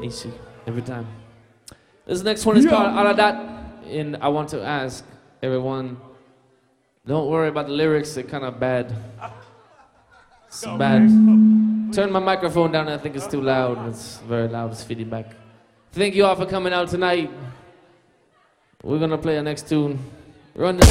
easy every time. This next one is called All of That, and I want to ask everyone, don't worry about the lyrics, they're kind of bad. It's bad. Turn my microphone down, I think it's too loud. It's very loud, it's feeding back. Thank you all for coming out tonight. We're gonna play our next tune. Run this.